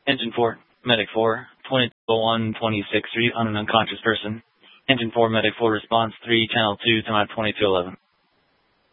Engine 4, Medic 4, 2201 26th Street on an unconscious person. Engine 4, Medic 4, response 3, Channel 2 to map 2211.